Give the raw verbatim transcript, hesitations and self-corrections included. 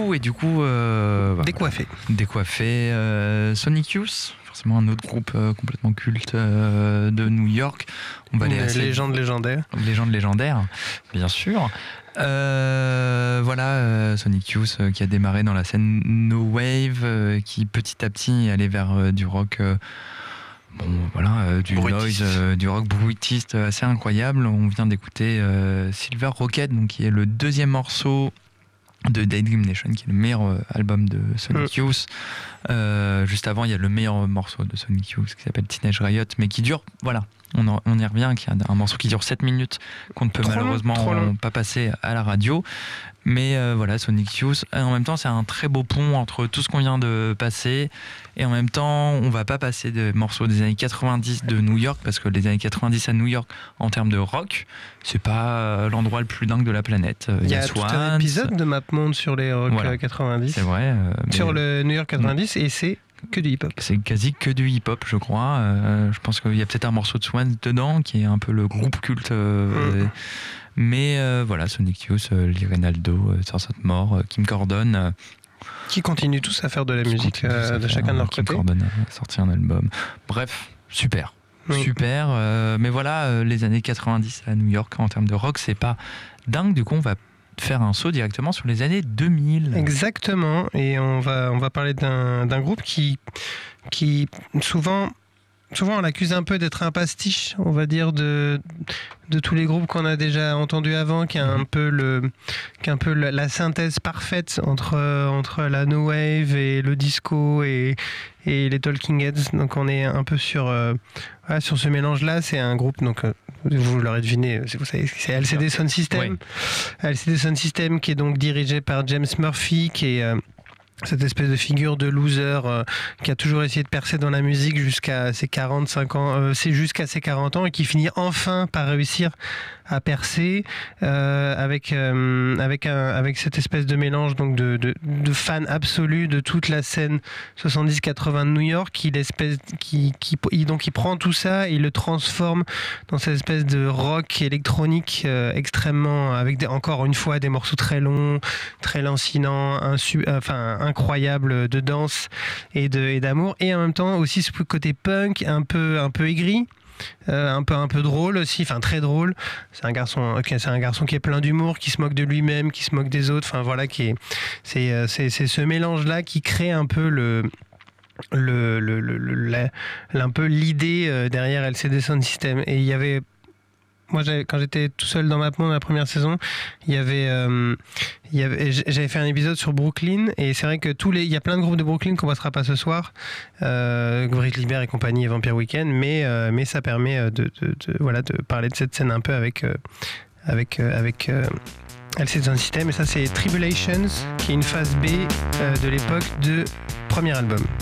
tout, et du coup... Euh, bah, décoiffé. Décoiffé. Euh, Sonic Youth, forcément un autre groupe euh, complètement culte euh, de New York. On va aller assez... Légende légendaire. Légende légendaire, bien sûr. Euh, voilà, euh, Sonic Youth euh, qui a démarré dans la scène No Wave, euh, qui petit à petit est allé vers euh, du rock... Euh, Bon, voilà, euh, du Bruitiste. noise, euh, du rock bruitiste assez incroyable. On vient d'écouter euh, Silver Rocket, donc, qui est le deuxième morceau de Daydream Nation, qui est le meilleur euh, album de Sonic mmh. Youth. Euh, juste avant, il y a le meilleur morceau de Sonic Youth qui s'appelle Teenage Riot, mais qui dure, voilà, on, en, on y revient, qui est un morceau qui dure sept minutes, qu'on ne peut trop malheureusement long, pas passer à la radio. Mais euh, voilà, Sonic Youth, en même temps, c'est un très beau pont entre tout ce qu'on vient de passer, et en même temps, on va pas passer de morceaux des années quatre-vingt-dix de New York, parce que les années quatre-vingt-dix à New York, en termes de rock, c'est pas l'endroit le plus dingue de la planète. Il y a, y a tout Swans, un épisode de MapMonde sur les rock voilà. quatre-vingt-dix. C'est vrai. Euh, sur le New York quatre-vingt-dix, mmh. et c'est que du hip-hop. C'est quasi que du hip-hop, je crois. Euh, je pense qu'il y a peut-être un morceau de Swans dedans, qui est un peu le groupe culte. Euh, mmh. Mais euh, voilà, Sonic Youth, euh, Lee Ranaldo, euh, Sarsat Mort, euh, Kim Gordon. Euh, qui continuent tous à faire de la musique euh, de chacun de leur Kim côté. Kim Gordon a sorti un album. Bref, super. Oui. Super. Euh, mais voilà, euh, les années quatre-vingt-dix à New York, en termes de rock, c'est pas dingue. Du coup, on va faire un saut directement sur les années deux mille. Exactement. Et on va, on va parler d'un, d'un groupe qui, qui souvent... Souvent, on l'accuse un peu d'être un pastiche, on va dire, de, de tous les groupes qu'on a déjà entendus avant, qui a un peu, le, qui a un peu la, la synthèse parfaite entre, entre la no wave et le disco et, et les Talking Heads. Donc, on est un peu sur, euh, voilà, sur ce mélange-là. C'est un groupe, donc, euh, vous l'aurez deviné, vous savez, c'est L C D Sound System. Oui. L C D Sound System qui est donc dirigé par James Murphy, qui est... Euh, cette espèce de figure de loser euh, qui a toujours essayé de percer dans la musique jusqu'à ses quarante-cinq ans, euh, c'est jusqu'à ses quarante ans, et qui finit enfin par réussir à percer euh, avec euh, avec un avec cette espèce de mélange donc de de, de fan absolu de toute la scène soixante-dix quatre-vingts de New York, qui l'espèce qui qui il, donc il prend tout ça et il le transforme dans cette espèce de rock électronique euh, extrêmement, avec des, encore une fois des morceaux très longs, très lancinants, insu, enfin incroyable de danse et de et d'amour, et en même temps aussi ce côté punk un peu un peu aigri. Euh, un peu un peu drôle aussi, enfin très drôle. C'est un garçon, okay, c'est un garçon qui est plein d'humour, qui se moque de lui-même, qui se moque des autres. Enfin voilà, qui est, c'est, c'est, c'est ce mélange-là qui crée un peu le le le, le, le la, un peu l'idée euh, derrière L C D Sound System. Et il y avait Moi, j'avais, quand j'étais tout seul dans MapMonde la première saison, il y avait, euh, il y avait, j'avais fait un épisode sur Brooklyn, et c'est vrai que tous les, il y a plein de groupes de Brooklyn qu'on passera pas ce soir, euh, Grit Liber et compagnie et Vampire Weekend, mais euh, mais ça permet de, de, de voilà de parler de cette scène un peu avec euh, avec euh, avec euh, L C D Sound System, et ça c'est Tribulations, qui est une phase B euh, de l'époque de premier album.